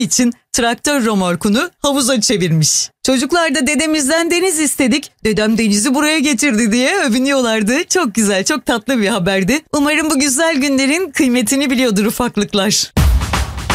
için traktör römorkunu havuza çevirmiş. Çocuklar da dedemizden deniz istedik, dedem denizi buraya getirdi diye övünüyorlardı. Çok güzel, çok tatlı bir haberdi. Umarım bu güzel günlerin kıymetini biliyordur ufaklıklar.